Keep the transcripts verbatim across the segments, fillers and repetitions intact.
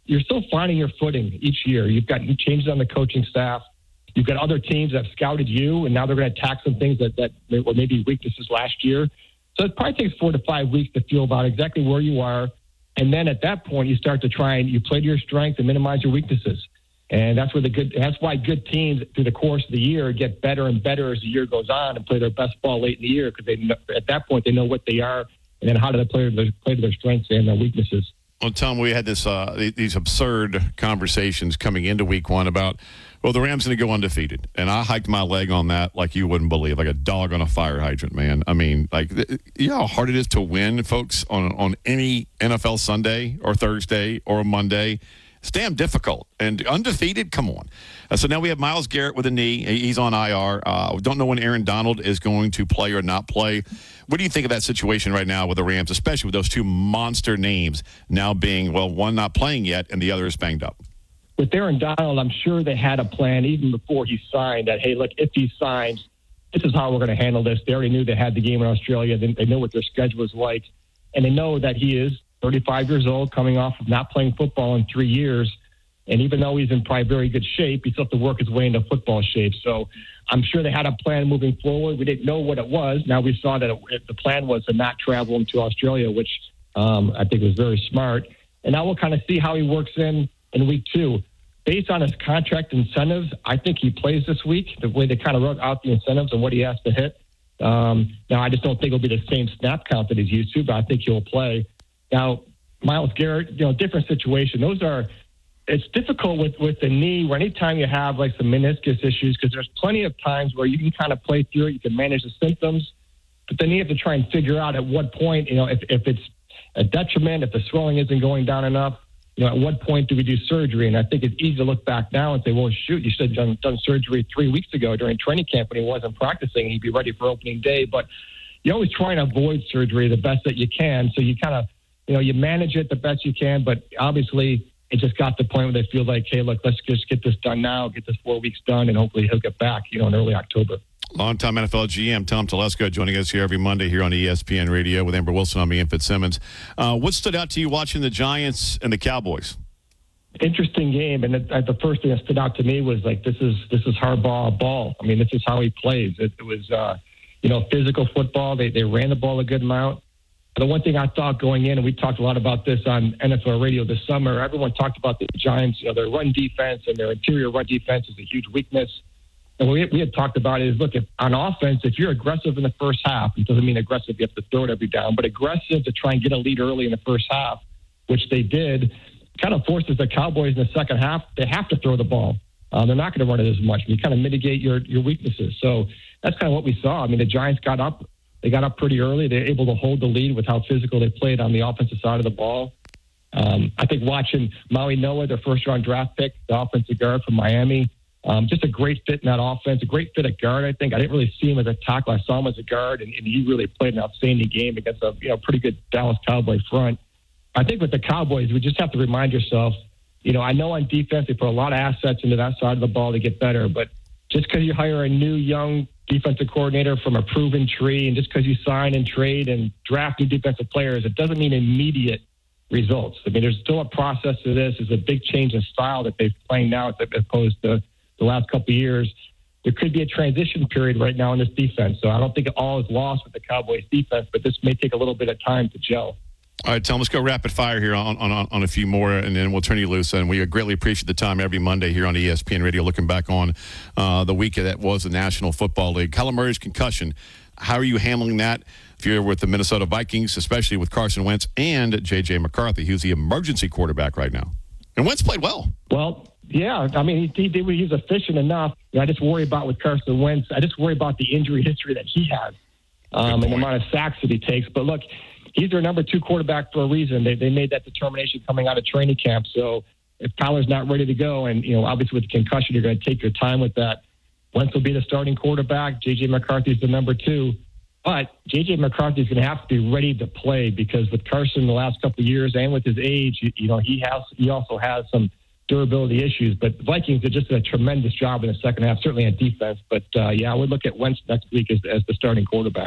you're still finding your footing each year. You've got changes on the coaching staff. You've got other teams that have scouted you, and now they're going to attack some things that, that were maybe weaknesses last year. So it probably takes four to five weeks to feel about exactly where you are. And then at that point, you start to try and you play to your strengths and minimize your weaknesses. And that's where the good. That's why good teams through the course of the year get better and better as the year goes on and play their best ball late in the year, because they know, at that point they know what they are, and then how do they play to their, play to their strengths and their weaknesses. Well, Tom, we had this uh, these absurd conversations coming into week one about, well, the Rams going to go undefeated. And I hiked my leg on that like you wouldn't believe, like a dog on a fire hydrant, man. I mean, like, you know how hard it is to win, folks, on, on any N F L Sunday or Thursday or a Monday. It's damn difficult. And undefeated, come on. Uh, so now we have Myles Garrett with a knee. He's on I R. Uh, we don't know when Aaron Donald is going to play or not play. What do you think of that situation right now with the Rams, especially with those two monster names now being, well, one not playing yet and the other is banged up? With Aaron Donald, I'm sure they had a plan even before he signed that, hey, look, if he signs, this is how we're going to handle this. They already knew they had the game in Australia. They, they know what their schedule is like. And they know that he is thirty-five years old, coming off of not playing football in three years. And even though he's in probably very good shape, he still has to work his way into football shape. So I'm sure they had a plan moving forward. We didn't know what it was. Now we saw that it, the plan was to not travel him to Australia, which um, I think was very smart. And now we'll kind of see how he works in in week two. Based on his contract incentives, I think he plays this week, the way they kind of wrote out the incentives and what he has to hit. Um, now, I just don't think it'll be the same snap count that he's used to, but I think he'll play. Now, Myles Garrett, you know, different situation. Those are, it's difficult with, with the knee, where anytime you have like some meniscus issues, because there's plenty of times where you can kind of play through it, you can manage the symptoms, but then you have to try and figure out at what point, you know, if, if it's a detriment, if the swelling isn't going down enough, you know, at what point do we do surgery? And I think it's easy to look back now and say, well, shoot, you should have done, done surgery three weeks ago during training camp when he wasn't practicing. He'd be ready for opening day. But you always try and avoid surgery the best that you can. So you kind of, you know, you manage it the best you can. But obviously, it just got to the point where they feel like, hey, look, let's just get this done now, get this four weeks done, and hopefully he'll get back, you know, in early October. Longtime N F L G M Tom Telesco joining us here every Monday here on E S P N Radio with Amber Wilson on me and Fitzsimmons. Uh, what stood out to you watching the Giants and the Cowboys? Interesting game, and it, the first thing that stood out to me was like, this is this is Harbaugh ball. I mean, this is how he plays. It, it was, uh, you know, physical football. They they ran the ball a good amount. The one thing I thought going in, and we talked a lot about this on N F L radio this summer, everyone talked about the Giants, you know, their run defense and their interior run defense is a huge weakness. And what we, we had talked about is, look, if, on offense, if you're aggressive in the first half, it doesn't mean aggressive, you have to throw it every down, but aggressive to try and get a lead early in the first half, which they did, kind of forces the Cowboys in the second half. They have to throw the ball. Uh, they're not going to run it as much. You kind of mitigate your, your weaknesses. So that's kind of what we saw. I mean, the Giants got up. They got up pretty early. They were able to hold the lead with how physical they played on the offensive side of the ball. Um, I think watching Maui Noah, their first-round draft pick, the offensive guard from Miami, um, just a great fit in that offense, a great fit at guard, I think. I didn't really see him as a tackle. I saw him as a guard, and, and he really played an outstanding game against a you know pretty good Dallas Cowboy front. I think with the Cowboys, we just have to remind yourself, you know, I know on defense they put a lot of assets into that side of the ball to get better, but just because you hire a new young defensive coordinator from a proven tree, and just because you sign and trade and draft new defensive players, it doesn't mean immediate results. I mean, there's still a process to this. There's a big change in style that they're playing now as opposed to the last couple of years. There could be a transition period right now in this defense, so I don't think it all is lost with the Cowboys defense, but this may take a little bit of time to gel. All right, Tom, let's go rapid fire here on, on, on a few more, and then we'll turn you loose. And we greatly appreciate the time every Monday here on E S P N Radio, looking back on uh, the week that was the National Football League. Kyler Murray's concussion, how are you handling that if you're with the Minnesota Vikings, especially with Carson Wentz and J J. McCarthy, who's the emergency quarterback right now? And Wentz played well. Well, yeah, I mean, he, he, he's efficient enough. I just worry about with Carson Wentz, I just worry about the injury history that he has um, and the amount of sacks that he takes. But look, he's their number two quarterback for a reason. They they made that determination coming out of training camp. So if Kyler's not ready to go, and, you know, obviously with the concussion, you're going to take your time with that. Wentz will be the starting quarterback. J J. McCarthy's the number two. But J J. McCarthy is going to have to be ready to play, because with Carson the last couple of years and with his age, you, you know, he has he also has some durability issues. But the Vikings did just a tremendous job in the second half, certainly on defense. But, uh, yeah, I would look at Wentz next week as, as the starting quarterback.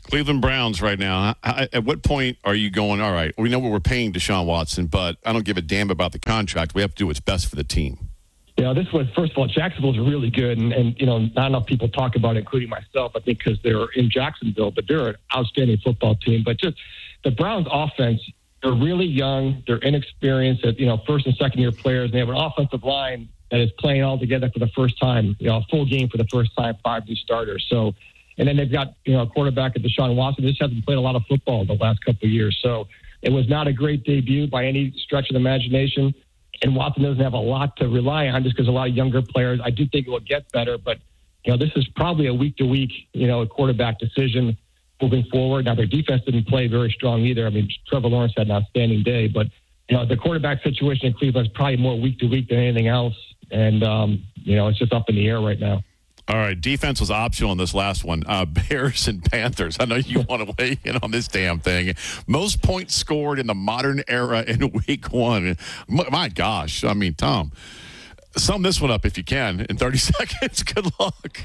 Cleveland Browns right now. I, at what point are you going, all right, we know what we're paying Deshaun Watson, but I don't give a damn about the contract. We have to do what's best for the team. You know, this was, first of all, Jacksonville's really good, and, and, you know, not enough people talk about it, including myself, I think, because they're in Jacksonville, but they're an outstanding football team. But just the Browns' offense, they're really young, they're inexperienced, you know, first and second-year players, and they have an offensive line that is playing all together for the first time, you know, a full game for the first time, five new starters. So, and then they've got, you know, a quarterback at Deshaun Watson. This hasn't played a lot of football the last couple of years. So it was not a great debut by any stretch of the imagination. And Watson doesn't have a lot to rely on just because a lot of younger players. I do think it will get better, but, you know, this is probably a week-to-week, you know, a quarterback decision moving forward. Now, their defense didn't play very strong either. I mean, Trevor Lawrence had an outstanding day, but, you know, the quarterback situation in Cleveland is probably more week-to-week than anything else. And, um, you know, it's just up in the air right now. All right, defense was optional in this last one. Uh, Bears and Panthers. I know you want to weigh in on this damn thing. Most points scored in the modern era in week one. My gosh. I mean, Tom, sum this one up if you can in thirty seconds. Good luck.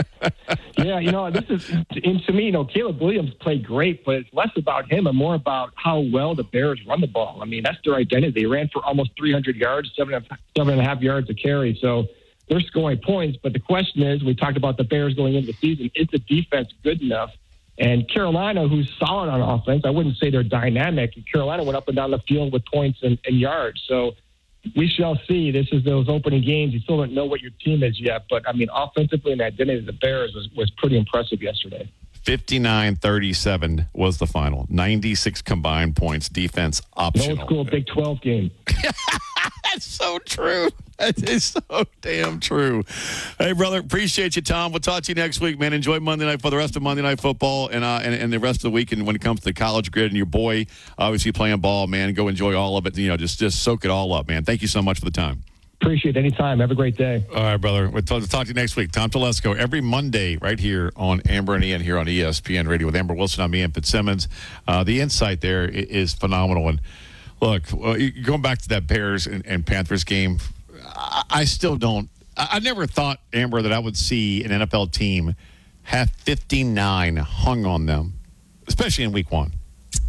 Yeah, you know, this is, and to me, you know, Caleb Williams played great, but it's less about him and more about how well the Bears run the ball. I mean, that's their identity. They ran for almost three hundred yards, seven, seven and a half yards a carry. So, they're scoring points, but the question is, we talked about the Bears going into the season, is the defense good enough? And Carolina, who's solid on offense, I wouldn't say they're dynamic. Carolina went up and down the field with points and, and yards. So we shall see. This is those opening games. You still don't know what your team is yet, but, I mean, offensively and the identity of the Bears was, was pretty impressive yesterday. fifty-nine thirty-seven was the final. ninety-six combined points, defense optional. Old school Big twelve game. That's so true. That is so damn true. Hey, brother, appreciate you, Tom. We'll talk to you next week, man. Enjoy Monday night for the rest of Monday Night Football and uh, and, and the rest of the week. And when it comes to the college grid and your boy, obviously playing ball, man, go enjoy all of it. You know, just just soak it all up, man. Thank you so much for the time. Appreciate it. Anytime. Have a great day. All right, brother. We'll talk, talk to you next week. Tom Telesco every Monday right here on Amber and Ian here on E S P N Radio with Amber Wilson. I'm Ian Fitzsimmons. Uh, the insight there is phenomenal. And look, well, going back to that Bears and, and Panthers game, I, I still don't. I, I never thought, Amber, that I would see an N F L team have fifty-nine hung on them, especially in week one.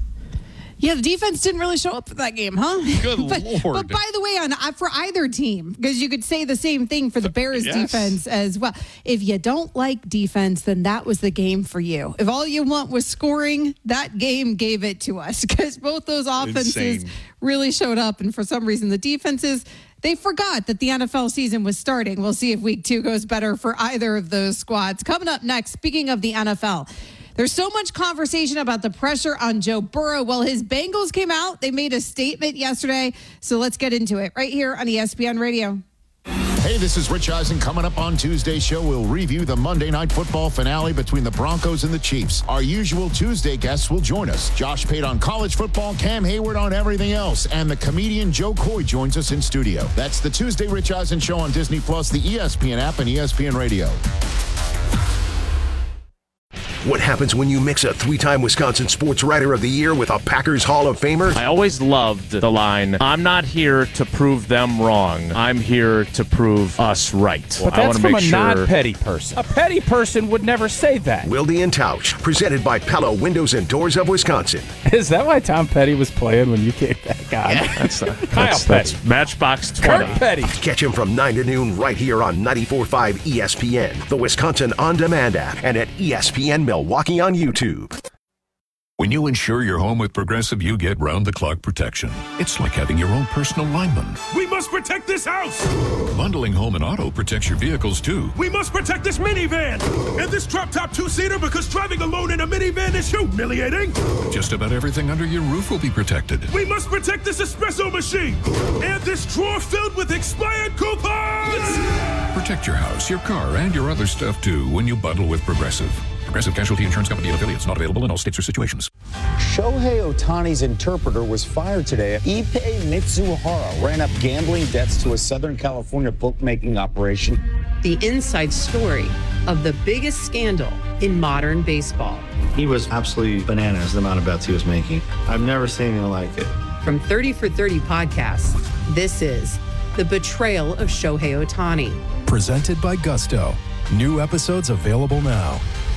Yeah, the defense didn't really show up for that game, huh? Good but, Lord. But by the way, on for either team, because you could say the same thing for the Bears yes. defense as well. If you don't like defense, then that was the game for you. If all you want was scoring, that game gave it to us because both those offenses Insane. really showed up. And for some reason, the defenses, they forgot that the N F L season was starting. We'll see if week two goes better for either of those squads. Coming up next, speaking of the N F L, there's so much conversation about the pressure on Joe Burrow. Well, his Bengals came out. They made a statement yesterday. So let's get into it right here on E S P N Radio. Hey, this is Rich Eisen. Coming up on Tuesday's show, we'll review the Monday Night Football finale between the Broncos and the Chiefs. Our usual Tuesday guests will join us. Josh Pate on college football, Cam Hayward on everything else, and the comedian Joe Coy joins us in studio. That's the Tuesday Rich Eisen Show on Disney Plus, the E S P N app, and E S P N Radio. What happens when you mix a three-time Wisconsin Sports Writer of the Year with a Packers Hall of Famer? I always loved the line, I'm not here to prove them wrong. I'm here to prove us right. But I that's from a sure... not-petty person. A petty person would never say that. Wilde and Tausch, presented by Pella Windows and Doors of Wisconsin. Is that why Tom Petty was playing when you kicked that guy? Yeah, that's, uh, Kyle that's, Petty. That's Matchbox twenty. Kurt Petty. Catch him from nine to noon right here on ninety-four point five E S P N, the Wisconsin On Demand app, and at E S P N Milwaukee on YouTube. When you insure your home with Progressive, you get round-the-clock protection. It's like having your own personal lineman. We must protect this house! Bundling home and auto protects your vehicles, too. We must protect this minivan! And this drop-top two-seater because driving alone in a minivan is humiliating! Just about everything under your roof will be protected. We must protect this espresso machine! And this drawer filled with expired coupons! Protect your house, your car, and your other stuff, too, when you bundle with Progressive. Progressive Casualty Insurance Company and affiliates. Not available in all states or situations. Shohei Ohtani's interpreter was fired today. Ippei Mitsuhara ran up gambling debts to a Southern California bookmaking operation. The inside story of the biggest scandal in modern baseball. He was absolutely bananas, the amount of bets he was making. I've never seen anything like it. From thirty for thirty podcasts, this is The Betrayal of Shohei Ohtani. Presented by Gusto. New episodes available now.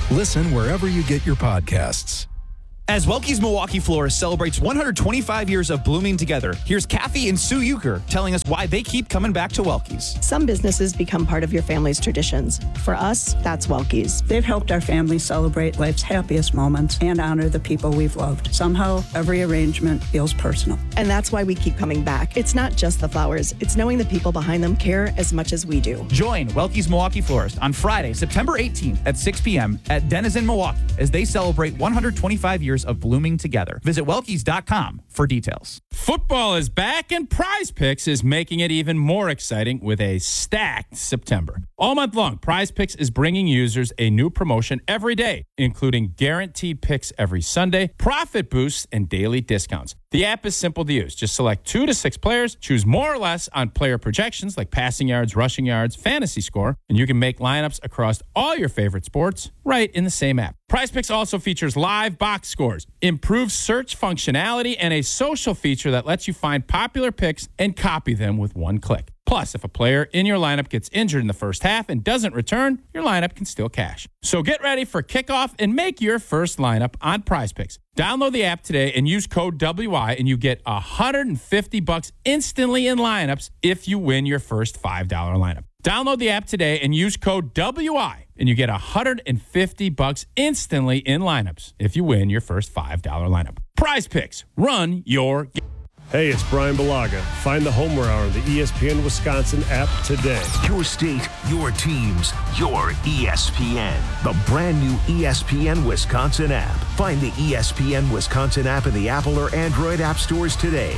Listen wherever you get your podcasts. As Welke's Milwaukee Florist celebrates one hundred twenty-five years of blooming together, here's Kathy and Sue Euchre telling us why they keep coming back to Welke's. Some businesses become part of your family's traditions. For us, that's Welke's. They've helped our family celebrate life's happiest moments and honor the people we've loved. Somehow, every arrangement feels personal. And that's why we keep coming back. It's not just the flowers, it's knowing the people behind them care as much as we do. Join Welke's Milwaukee Florist on Friday, September eighteenth at six p.m. at Denizen Milwaukee as they celebrate one hundred twenty-five years of blooming together. Visit Welkes dot com for details. Football is back, and Prize Picks is making it even more exciting with a stacked September. All month long, Prize Picks is bringing users a new promotion every day, including guaranteed picks every Sunday, profit boosts, and daily discounts. The app is simple to use. Just select two to six players, choose more or less on player projections like passing yards, rushing yards, fantasy score, and you can make lineups across all your favorite sports right in the same app. Prize Picks also features live box scores, improved search functionality, and a social feature that lets you find popular picks and copy them with one click. Plus, if a player in your lineup gets injured in the first half and doesn't return, your lineup can still cash. So get ready for kickoff and make your first lineup on Prize Picks. Download the app today and use code W I, and you get one hundred fifty bucks instantly in lineups if you win your first five dollar lineup. Download the app today and use code W I, and you get one hundred fifty bucks instantly in lineups if you win your first five dollar lineup. Prize Picks. Run your game. Hey, it's Brian Balaga. Find the Homer Hour on the E S P N Wisconsin app today. Your state, your teams, your E S P N. The brand new E S P N Wisconsin app. Find the E S P N Wisconsin app in the Apple or Android app stores today.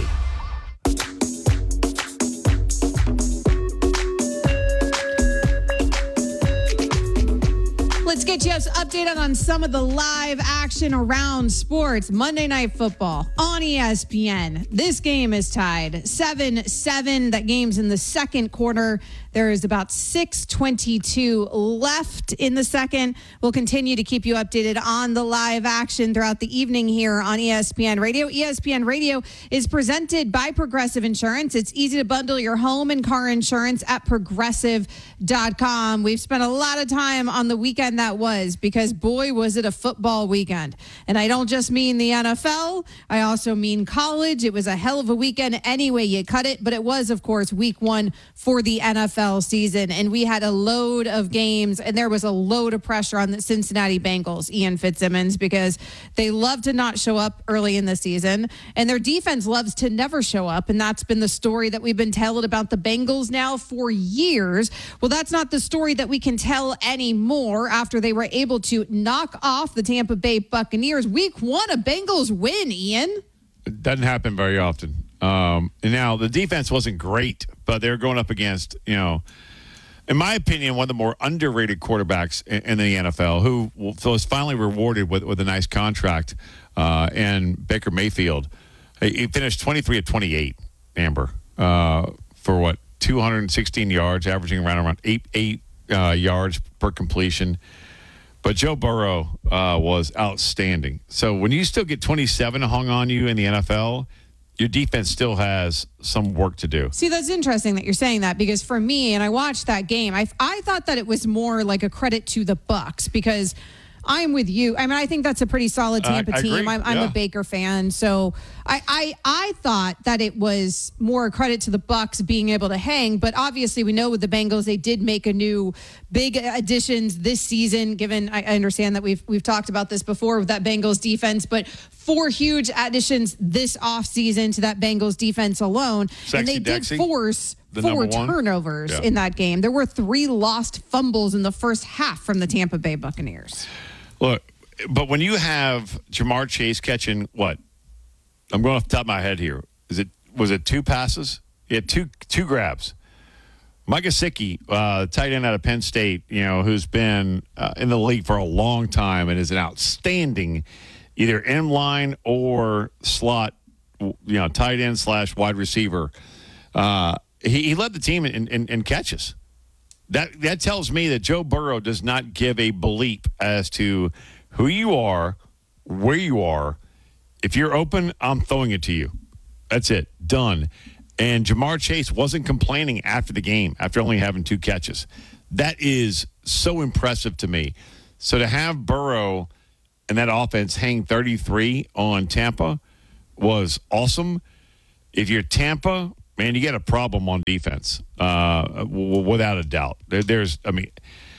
Let's get you up updated on some of the live action around sports. Monday Night Football on E S P N. This game is tied seven seven. That game's in the second quarter. There is about six twenty-two left in the second. We'll continue to keep you updated on the live action throughout the evening here on E S P N Radio. E S P N Radio is presented by Progressive Insurance. It's easy to bundle your home and car insurance at progressive dot com. We've spent a lot of time on the weekend that was, because boy, was it a football weekend. And I don't just mean the N F L. I also mean college. It was a hell of a weekend any way you cut it. But it was, of course, week one for the N F L season, and we had a load of games, and there was a load of pressure on the Cincinnati Bengals, Ian Fitzsimmons, because they love to not show up early in the season, and their defense loves to never show up, and that's been the story that we've been telling about the Bengals now for years. Well, that's not the story that we can tell anymore after they were able to knock off the Tampa Bay Buccaneers. Week one, a Bengals win, Ian. It doesn't happen very often. Um, and now the defense wasn't great, but they're going up against, you know, in my opinion, one of the more underrated quarterbacks in, in the N F L, who was finally rewarded with, with a nice contract, uh, and Baker Mayfield. He finished twenty-three of twenty-eight, Amber, uh, for what, two hundred sixteen yards, averaging around around eight eight uh, yards per completion. But Joe Burrow uh, was outstanding. So when you still get twenty-seven hung on you in the N F L, your defense still has some work to do. See, that's interesting that you're saying that, because for me, and I watched that game, I I thought that it was more like a credit to the Bucs, because I'm with you. I mean, I think that's a pretty solid Tampa uh, team. I'm, I'm yeah. a Baker fan, so I, I I thought that it was more a credit to the Bucs being able to hang. But obviously, we know with the Bengals, they did make a new big additions this season. Given I understand that we've we've talked about this before with that Bengals defense, but four huge additions this offseason to that Bengals defense alone, Sexy and they did Dexy, force the four number one. turnovers Yeah. in that game. There were three lost fumbles in the first half from the Tampa Bay Buccaneers. Look, but when you have Jamar Chase catching what? I'm going off the top of my head here. Is it was it two passes? He had two two grabs. Mike Gesicki, uh, tight end out of Penn State, you know, who's been uh, in the league for a long time and is an outstanding either in line or slot, you know, tight end slash wide receiver. Uh, he, he led the team in, in, in catches. That that tells me that Joe Burrow does not give a bleep as to who you are, where you are. If you're open, I'm throwing it to you. That's it. Done. And Jamar Chase wasn't complaining after the game, after only having two catches. That is so impressive to me. So to have Burrow and that offense hang thirty-three on Tampa was awesome. If you're Tampa, man, you get a problem on defense, uh, w- without a doubt. There, there's, I mean,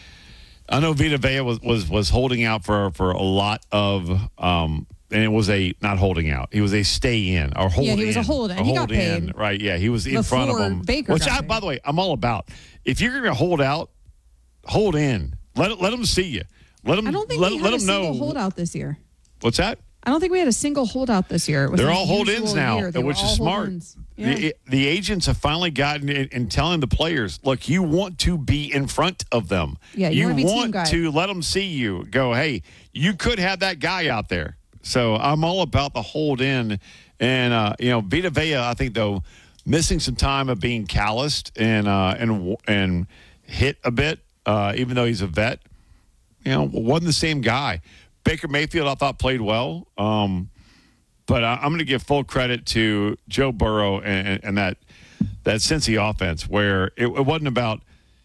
I know Vita Vea was, was, was holding out for, for a lot of, um, and it was a, not holding out. He was a stay in or hold in. Yeah, he was a hold in. A he hold got paid. in, right, yeah. He was in front of him. Baker which, got I, paid. by the way, I'm all about. If you're going to hold out, hold in. Let, let them see you. Let them, I don't think let, we let had a them single know. holdout this year. What's that? I don't think we had a single holdout this year. It was They're an all hold-ins unusual now, year. They which were is all smart. hold-ins. Yeah. The, the agents have finally gotten in and telling the players, look, you want to be in front of them. Yeah, you wanna be team want guy. to let them see you. Go, hey, you could have that guy out there. So I'm all about the hold-in. And, uh, you know, Vita Vea, I think, though, missing some time of being calloused and, uh, and, and hit a bit, uh, even though he's a vet, you know, wasn't the same guy. Baker Mayfield, I thought, played well. Um, but I, I'm going to give full credit to Joe Burrow and, and that that Cincy offense, where it, it wasn't about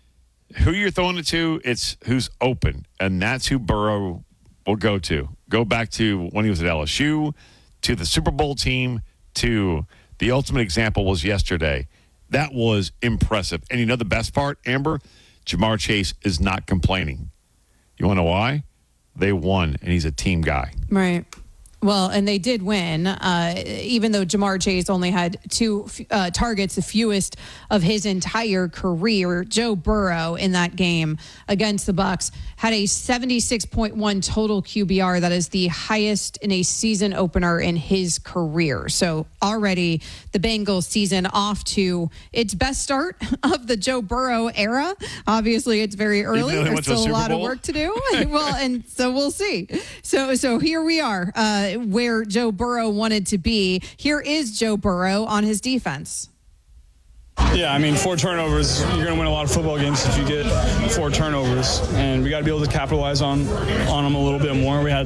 who you're throwing it to, it's who's open. And that's who Burrow will go to. Go back to when he was at L S U, to the Super Bowl team, to the ultimate example was yesterday. That was impressive. And you know the best part, Amber? Jamar Chase is not complaining. You want to know why? They won, and he's a team guy. Right. Well, and they did win, uh, even though Jamar Chase only had two uh, targets, the fewest of his entire career. Joe Burrow in that game against the Bucs had a seventy-six point one total Q B R. That is the highest in a season opener in his career. So already the Bengals season off to its best start of the Joe Burrow era. Obviously, it's very early. There's still a lot of work to do. Well, and so we'll see. So, so here we are. Uh, where Joe Burrow wanted to be. Here is Joe Burrow on his defense. Yeah, I mean, four turnovers, you're going to win a lot of football games if you get four turnovers. And we got to be able to capitalize on, on them a little bit more. We had,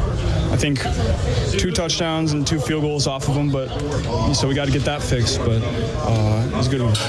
I think, two touchdowns and two field goals off of them, but so we got to get that fixed. But uh, it was a good one.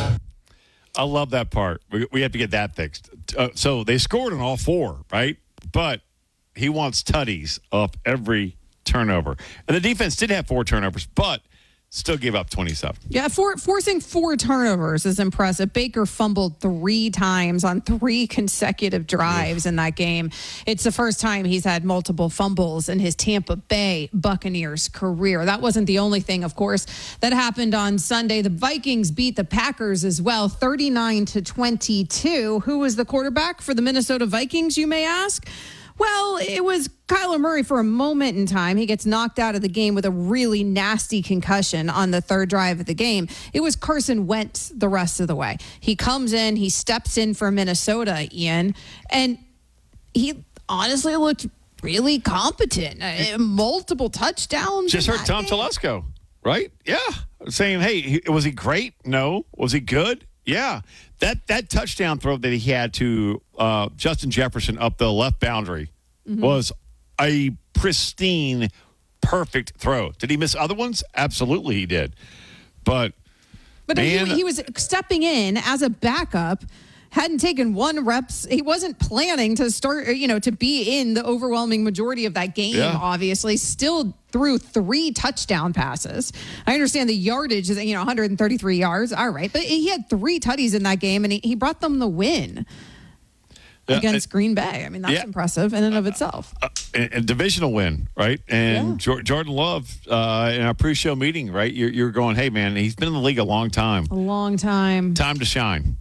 I love that part. We, we have to get that fixed. Uh, so they scored on all four, right? But he wants tutties up every turnover. And the defense did have four turnovers, but still gave up twenty-seven. Yeah, for, forcing four turnovers is impressive. Baker fumbled three times on three consecutive drives yeah. in that game. It's the first time he's had multiple fumbles in his Tampa Bay Buccaneers career. That wasn't the only thing, of course, that happened on Sunday. The Vikings beat the Packers as well, thirty-nine to twenty-two. Who was the quarterback for the Minnesota Vikings, you may ask? Well, it was Kyler Murray for a moment in time. He gets knocked out of the game with a really nasty concussion on the third drive of the game. It was Carson Wentz the rest of the way. He comes in, he steps in for Minnesota, Ian, and he honestly looked really competent. Uh, multiple touchdowns. Just heard Tom game. Telesco, right? Yeah. Saying, hey, was he great? No. Was he good? Yeah, that that touchdown throw that he had to uh, Justin Jefferson up the left boundary mm-hmm. was a pristine, perfect throw. Did he miss other ones? Absolutely, he did. But but man, he, he was stepping in as a backup. Hadn't taken one reps. He wasn't planning to start, you know, to be in the overwhelming majority of that game, yeah. obviously. Still threw three touchdown passes. I understand the yardage is, you know, one hundred thirty-three yards. All right. But he had three tutties in that game, and he, he brought them the win yeah, against it, Green Bay. I mean, that's yeah. impressive in and of itself. Uh, a, a divisional win, right? And yeah. jo- Jordan Love, uh, in our pre-show meeting, right, you're, you're going, hey, man, he's been in the league a long time. A long time. Time to shine.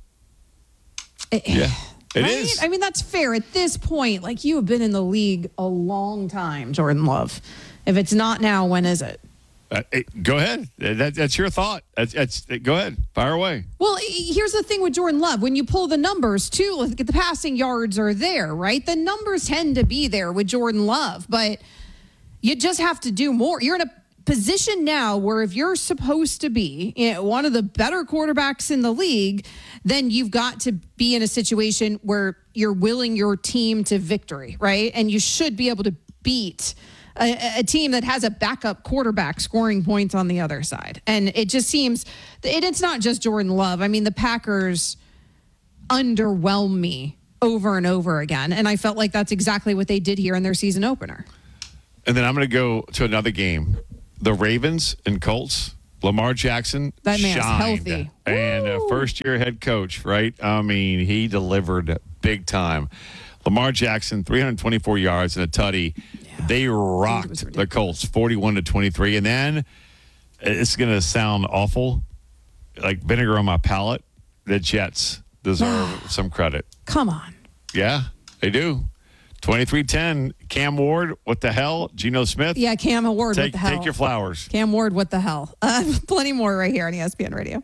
It, yeah, it right? is. I mean, that's fair at this point. Like, you have been in the league a long time, Jordan Love. If it's not now, when is it? Uh, hey, go ahead. That, that's your thought. That's, that's go ahead. Fire away. Well, here's the thing with Jordan Love. When you pull the numbers, too, look at the passing yards are there, right? The numbers tend to be there with Jordan Love, but you just have to do more. You're in a position now where if you're supposed to be, you know, one of the better quarterbacks in the league, then you've got to be in a situation where you're willing your team to victory, right? And you should be able to beat a, a team that has a backup quarterback scoring points on the other side. And it just seems, it, it's not just Jordan Love. I mean, the Packers underwhelm me over and over again. And I felt like that's exactly what they did here in their season opener. And then I'm going to go to another game. The Ravens and Colts. Lamar Jackson that man's shined. healthy. And a first-year head coach, right? I mean, he delivered big time. Lamar Jackson, three hundred twenty-four yards and a tutty. Yeah. They rocked the Colts, forty-one to twenty-three. And then it's going to sound awful, like vinegar on my palate. The Jets deserve some credit. Come on. Yeah, they do. twenty-three ten. Cam Ward, what the hell? Geno Smith? Yeah, Cam Ward, take, what the hell? Take your flowers. Cam Ward, what the hell? Uh, plenty more right here on E S P N Radio.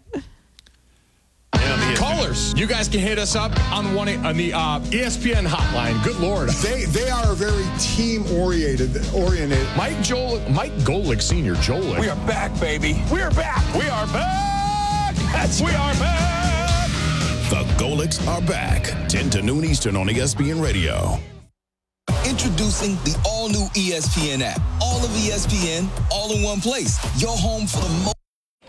Callers, you guys can hit us up on one on the uh, E S P N hotline. Good Lord, they they are very team oriented. Oriented. Mike Joel, Mike Golick Senior, Joel. We are back, baby. We are back. We are back. That's we are back. The Golicks are back. ten to noon Eastern on E S P N Radio. Introducing the all-new E S P N app. All of E S P N, all in one place. Your home for the most.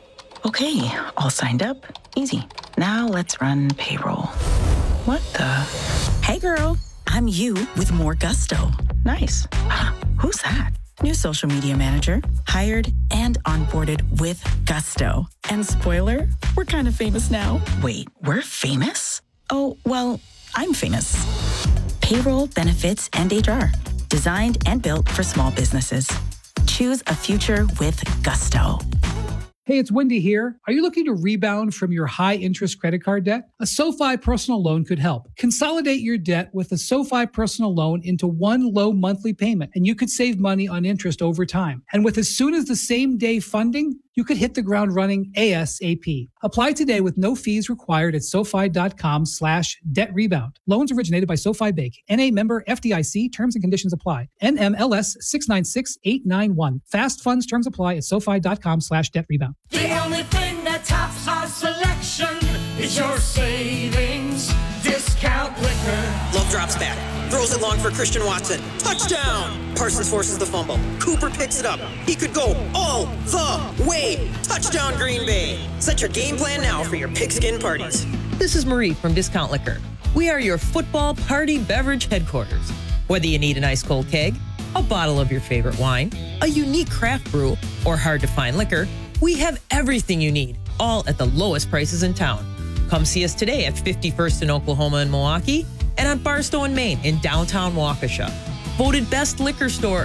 Okay, all signed up. Easy. Now let's run payroll. What the? Hey girl, I'm you with more gusto. Nice. Who's that? New social media manager, hired and onboarded with gusto. And spoiler, we're kind of famous now. Wait, we're famous? Oh, well, I'm famous. Payroll, benefits, and H R. Designed and built for small businesses. Choose a future with gusto. Hey, it's Wendy here. Are you looking to rebound from your high-interest credit card debt? A SoFi personal loan could help. Consolidate your debt with a SoFi personal loan into one low monthly payment, and you could save money on interest over time. And with as soon as the same day funding, you could hit the ground running ASAP. Apply today with no fees required at SoFi.com slash debt rebound. Loans originated by SoFi Bank. N A member F D I C. Terms and conditions apply. N M L S six nine six eight nine one. Fast funds terms apply at SoFi.com slash debt rebound. The only thing that tops our selection is your savings discount liquor. Love drops back. Throws it long for Christian Watson. Touchdown! Parsons forces the fumble. Cooper picks it up. He could go all the way. Touchdown, Green Bay. Set your game plan now for your pigskin parties. This is Marie from Discount Liquor. We are your football party beverage headquarters. Whether you need an ice cold keg, a bottle of your favorite wine, a unique craft brew, or hard to find liquor, we have everything you need, all at the lowest prices in town. Come see us today at fifty-first in Oklahoma and Milwaukee, and on Barstow in Maine in downtown Waukesha. Voted best liquor store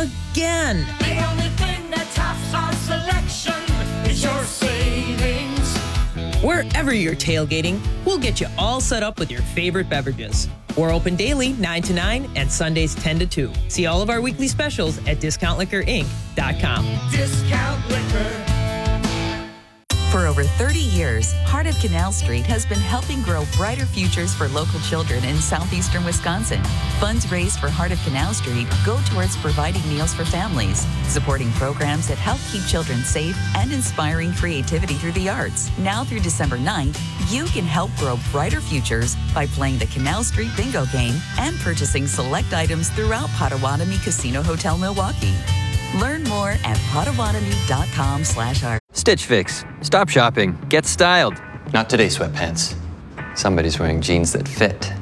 again. The only thing that tops our selection is your savings. Wherever you're tailgating, we'll get you all set up with your favorite beverages. We're open daily nine to nine and Sundays ten to two. See all of our weekly specials at discount liquor inc dot com. Discount Liquor. For over thirty years, Heart of Canal Street has been helping grow brighter futures for local children in southeastern Wisconsin. Funds raised for Heart of Canal Street go towards providing meals for families, supporting programs that help keep children safe, and inspiring creativity through the arts. Now through December ninth, you can help grow brighter futures by playing the Canal Street Bingo game and purchasing select items throughout Potawatomi Casino Hotel Milwaukee. Learn more at potawatomi.com slash art. Stitch Fix. Stop shopping. Get styled. Not today, sweatpants. Somebody's wearing jeans that fit.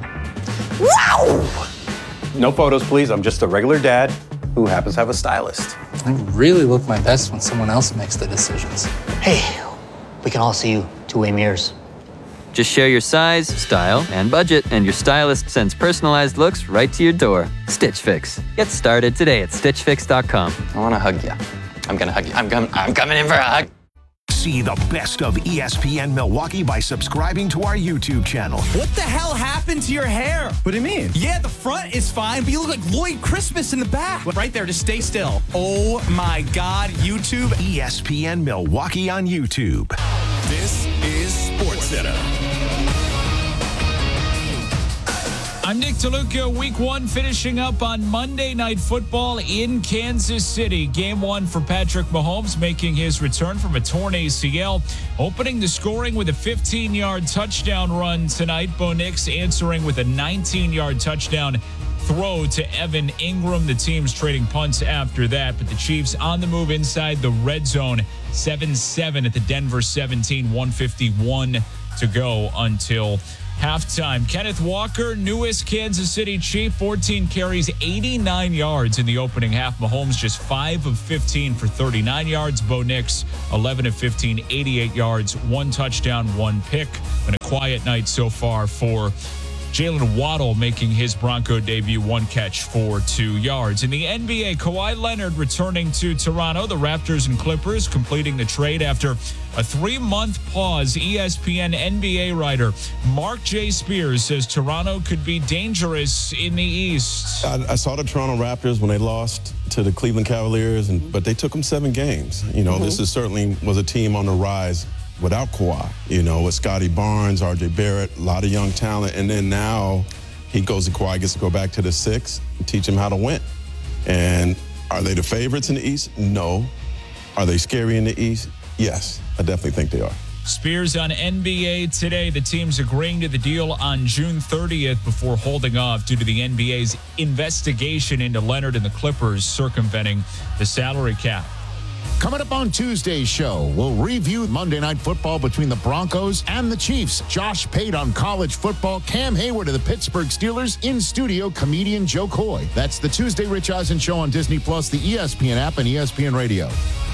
Wow! No photos, please. I'm just a regular dad who happens to have a stylist. I really look my best when someone else makes the decisions. Hey, we can all see you two-way mirrors. Just share your size, style, and budget, and your stylist sends personalized looks right to your door. Stitch Fix. Get started today at stitch fix dot com. I want to hug you. I'm going to hug you. I'm, com- I'm coming in for a hug. See the best of E S P N Milwaukee by subscribing to our YouTube channel. What the hell happened to your hair? What do you mean? Yeah, the front is fine, but you look like Lloyd Christmas in the back. Right there, just stay still. Oh my God, YouTube. E S P N Milwaukee on YouTube. This is SportsCenter. I'm Nick DeLuca. Week one finishing up on Monday Night Football in Kansas City. Game one for Patrick Mahomes making his return from a torn A C L. Opening the scoring with a fifteen-yard touchdown run tonight. Bo Nix answering with a nineteen-yard touchdown throw to Evan Ingram. The team's trading punts after that, but the Chiefs on the move inside the red zone. seven seven at the Denver seventeen, one fifty-one to go until halftime. Kenneth Walker, newest Kansas City Chief, fourteen carries, eighty-nine yards in the opening half. Mahomes just five of fifteen for thirty-nine yards. Bo Nix, eleven of fifteen, eighty-eight yards, one touchdown, one pick. Been a quiet night so far for Jalen Waddle, making his Bronco debut, one catch for two yards. In the N B A, Kawhi Leonard returning to Toronto. The Raptors and Clippers completing the trade after a three-month pause. E S P N N B A writer Mark J. Spears says Toronto could be dangerous in the East. I, I saw the Toronto Raptors when they lost to the Cleveland Cavaliers, and but they took them seven games. You know, mm-hmm. this is certainly was a team on the rise without Kawhi, you know, with Scotty Barnes, R J Barrett, a lot of young talent. And then now he goes to Kawhi, gets to go back to the six and teach him how to win. And are they the favorites in the East? No. Are they scary in the East? Yes, I definitely think they are. Spears on N B A Today. The team's agreeing to the deal on June thirtieth before holding off due to the N B A's investigation into Leonard and the Clippers circumventing the salary cap. Coming up on Tuesday's show, we'll review Monday Night Football between the Broncos and the Chiefs. Josh Pate on college football, Cam Hayward of the Pittsburgh Steelers, in studio, comedian Joe Coy. That's the Tuesday Rich Eisen Show on Disney Plus, the E S P N app, and E S P N Radio.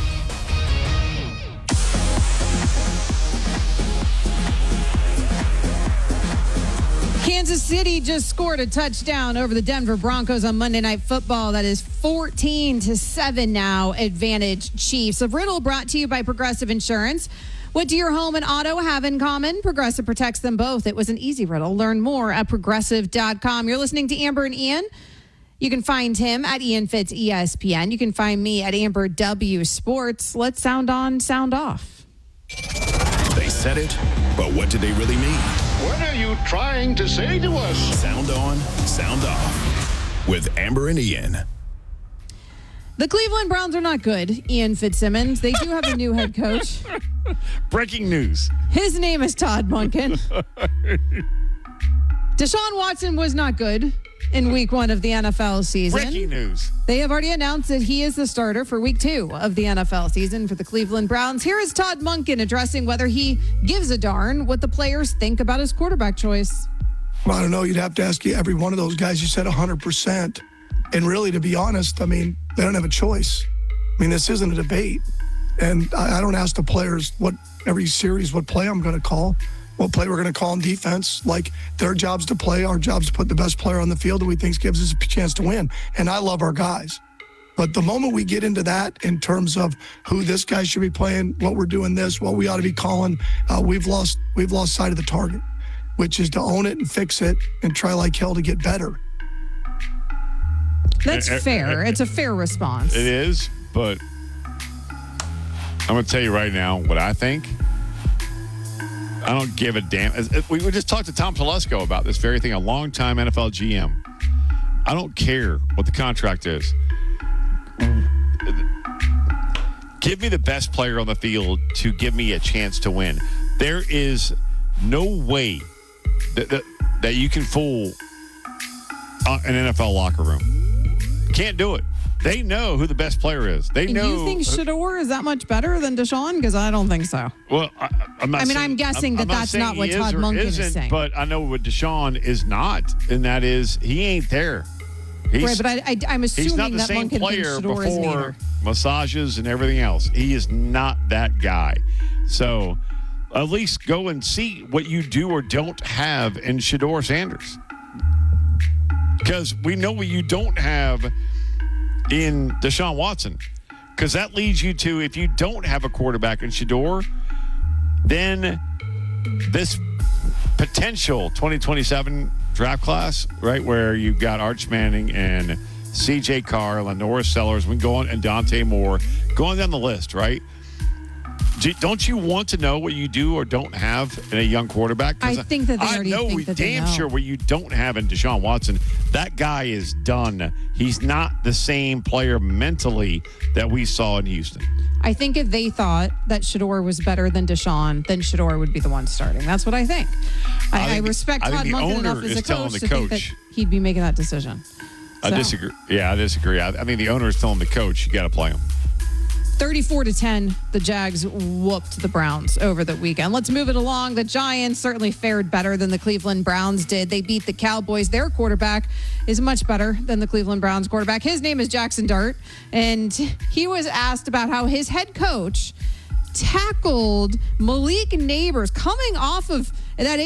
Kansas City just scored a touchdown over the Denver Broncos on Monday Night Football. That is fourteen to seven now, advantage Chiefs. A riddle brought to you by Progressive Insurance. What do your home and auto have in common? Progressive protects them both. It was an easy riddle. Learn more at progressive dot com. You're listening to Amber and Ian. You can find him at Ian Fitz E S P N. You can find me at Amber W Sports. Let's sound on, sound off. They said it, but what did they really mean? What are you trying to say to us? Sound on, sound off with Amber and Ian. The Cleveland Browns are not good, Ian Fitzsimmons. They do have a new head coach. Breaking news. His name is Todd Monken. Deshaun Watson was not good in week one of the N F L season. Breaking news. They have already announced that he is the starter for week two of the N F L season for the Cleveland Browns. Here is Todd Monken addressing whether he gives a darn what the players think about his quarterback choice. Well, I don't know. You'd have to ask every one of those guys. You said one hundred percent. And really, to be honest, I mean, they don't have a choice. I mean, this isn't a debate. And I, I don't ask the players what every series, what play I'm going to call. What play we're going to call on defense. Like, their job's to play, our job's to put the best player on the field that we think gives us a chance to win. And I love our guys. But the moment we get into that in terms of who this guy should be playing, what we're doing this, what we ought to be calling, uh, we've lost we've lost sight of the target, which is to own it and fix it and try like hell to get better. That's fair. It's a fair response. It is, but I'm going to tell you right now what I think. I don't give a damn. We just talked to Tom Telesco about this very thing, a longtime N F L G M. I don't care what the contract is. Give me the best player on the field to give me a chance to win. There is no way that, that, that you can fool an N F L locker room. Can't do it. They know who the best player is. They know. Do you think Shador is that much better than Deshaun? Because I don't think so. Well, I, I'm not. I mean, saying, I'm guessing I'm, that I'm that's not, not what is Todd Monken is saying. But I know what Deshaun is not, and that is he ain't there. He's, right, but I, I, I'm assuming he's not the that same Monken player thinks Shador isn't before either. Massages and everything else. He is not that guy. So at least go and see what you do or don't have in Shador Sanders, because we know what you don't have in Deshaun Watson, because that leads you to, if you don't have a quarterback in Shador, then this potential twenty twenty-seven draft class, right, where you've got Arch Manning and C J Carr, Lenora Sellers, we go on, and Dante Moore, going down the list, right? Don't you want to know what you do or don't have in a young quarterback? I think that they I already know think we that they damn know. sure what you don't have in Deshaun Watson. That guy is done. He's not the same player mentally that we saw in Houston. I think if they thought that Shador was better than Deshaun, then Shador would be the one starting. That's what I think. I, I, think I respect the, I Todd think Monken enough as a coach to think that he'd be making that decision. I So. disagree. Yeah, I disagree. I, I think the owner is telling the coach, you got to play him. thirty-four to ten, the Jags whooped the Browns over the weekend. Let's move it along. The Giants certainly fared better than the Cleveland Browns did. They beat the Cowboys. Their quarterback is much better than the Cleveland Browns quarterback. His name is Jackson Dart, and he was asked about how his head coach tackled Malik Neighbors coming off of that